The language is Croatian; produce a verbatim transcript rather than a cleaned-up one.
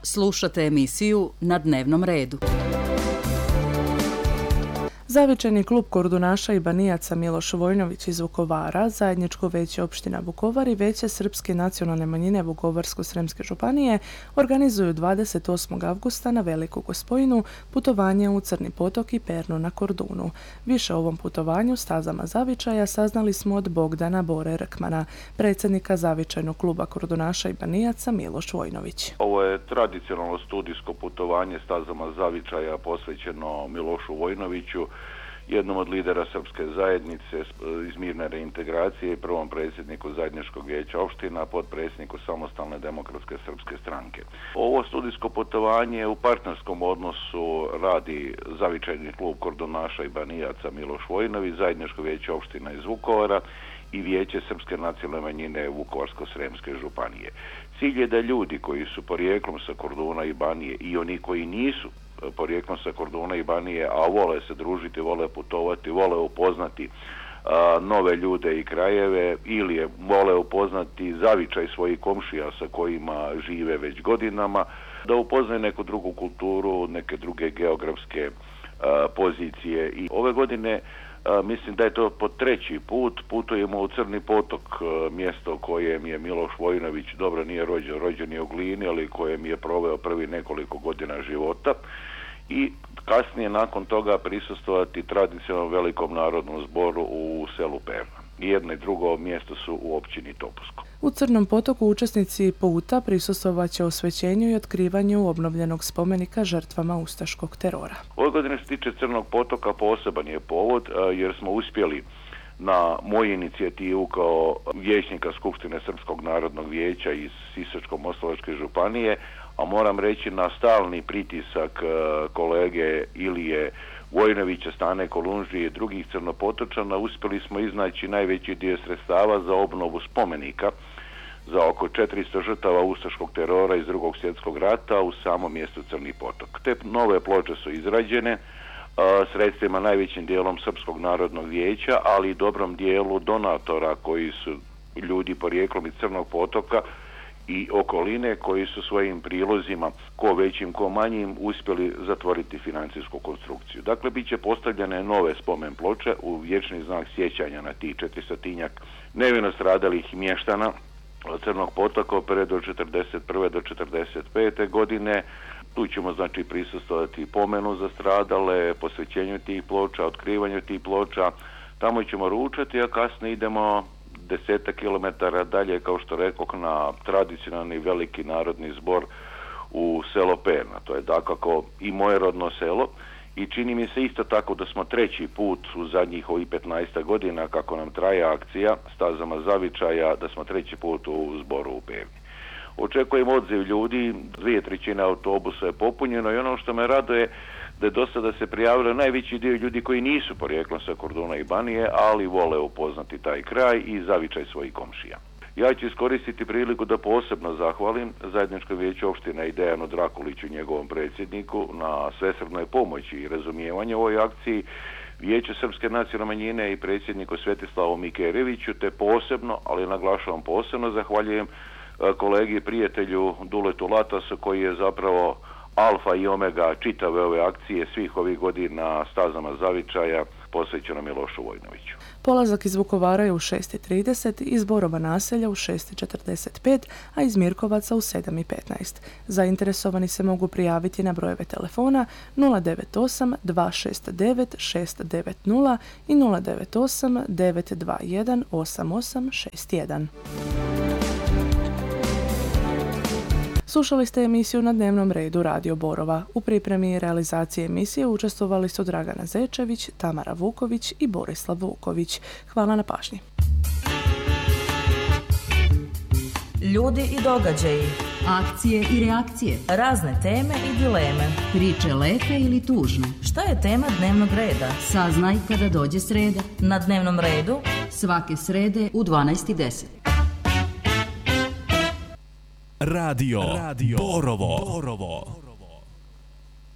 Slušate emisiju Na dnevnom redu. Zavičajni klub kordunaša i banijaca Miloš Vojnović iz Vukovara, zajedničko veće opština Vukovar i veće srpske nacionalne manjine Vukovarsko-sremske županije organizuju dvadeset osmog avgusta na Veliku Gospojinu putovanje u Crni potok i Pernu na Kordunu. Više o ovom putovanju stazama zavičaja saznali smo od Bogdana Bore Rkmana, predsjednika zavičajnog kluba kordunaša i banijaca Miloš Vojnović. Ovo je tradicionalno studijsko putovanje stazama zavičaja posvećeno Milošu Vojnoviću, jednom od lidera srpske zajednice iz mirne reintegracije i prvom predsjedniku zajedničkog vijeća opština, potpredsjedniku Samostalne demokratske srpske stranke. Ovo studijsko putovanje u partnerskom odnosu radi zavičajni klub kordunaša i banijaca Miloš Vojnović, zajedničko vijeće opština iz Vukovara i vijeće srpske nacionalne manjine Vukovarsko-sremske županije. Cilj je da ljudi koji su porijeklom sa Korduna i Banije i oni koji nisu porijeklom sa Korduna i Banije, a vole se družiti, vole putovati, vole upoznati a, nove ljude i krajeve ili je vole upoznati zavičaj svojih komšija sa kojima žive već godinama, da upoznaju neku drugu kulturu, neke druge geografske a, pozicije. I ove godine a, mislim da je to po treći put putujemo u Crni potok, a, mjesto kojem je Miloš Vojnović, dobro nije rođen, rođen je u Glini, ali kojem je proveo prvi nekoliko godina života. I kasnije nakon toga prisustvovati tradicionalnom velikom narodnom zboru u selu Perna. Jedno i drugo mjesto su u općini Topusko. U Crnom potoku učesnici puta prisustvovat će osvećenju i otkrivanju obnovljenog spomenika žrtvama ustaškog terora. Ove godine se tiče Crnog potoka poseban je povod jer smo uspjeli na moju inicijativu kao vijećnika Skupštine Srpskog narodnog vijeća iz Sisačko-moslavačke županije, a moram reći na stalni pritisak kolege Ilije Vojnovića, Stane Kolundžije i drugih crnopotočana uspjeli smo iznaći najveći dio sredstava za obnovu spomenika za oko četiristo žrtava ustaškog terora iz Drugog svjetskog rata u samom mjestu Crni potok. Te nove ploče su izrađene sredstvima najvećim dijelom Srpskog narodnog vijeća, ali i dobrom dijelu donatora koji su ljudi porijeklom iz Crnog potoka i okoline koji su svojim prilozima, ko većim, ko manjim, uspjeli zatvoriti financijsku konstrukciju. Dakle, bit će postavljene nove spomen ploče u vječni znak sjećanja na tih četristotinjak nevino stradalih mještana od Crnog potoka od prve do četrdeset prve do četrdeset pete godine. Tu ćemo znači prisustvovati pomenu za stradale, posvećenju tih ploča, otkrivanju tih ploča. Tamo ćemo ručati, a kasnije idemo desetak kilometara dalje, kao što rekoh, na tradicionalni veliki narodni zbor u selo Perna. To je dakako i moje rodno selo i čini mi se isto tako da smo treći put u zadnjih ovih petnaest godina kako nam traje akcija stazama zavičaja, da smo treći put u zboru u Perni. Očekujem odziv ljudi, dvije trećine autobusa je popunjeno i ono što me raduje da je do sada se prijavilo najveći dio ljudi koji nisu porijeklom sa Korduna i Banije, ali vole upoznati taj kraj i zavičaj svojih komšija. Ja ću iskoristiti priliku da posebno zahvalim zajedničko vijeće opštine i Dejanu Drakuliću, njegovom predsjedniku, na svesrdnoj pomoći i razumijevanju ovoj akciji, Vijeće Srpske nacionalne manjine i predsjedniku Svetislavu Mikereviću, te posebno, ali naglašavam posebno, zahvaljujem kolegi i prijatelju Duletu Latasu koji je zapravo alfa i omega čitave ove akcije svih ovih godina stazama zavičaja posvećeno Milošu Vojnoviću. Polazak iz Vukovara je u šest i trideset, iz Borova naselja u šest i četrdeset pet, a iz Mirkovaca u sedam i petnaest. Zainteresovani se mogu prijaviti na brojeve telefona nula devet osam dva šest devet šest devet nula i nula devet osam devet dva jedan osam osam šest jedan. Slušali ste emisiju Na dnevnom redu Radio Borova. U pripremi i realizaciji emisije učestvovali su Dragana Zečević, Tamara Vuković i Borislav Vuković. Hvala na pažnji. Ljudi i događaji, akcije i reakcije, razne teme i dileme, priče lepe ili tužne. Šta je tema dnevnog reda? Saznaj kada dođe sreda. Na dnevnom redu svake srede u dvanaest i deset. Radio, Radio Borovo. Borovo.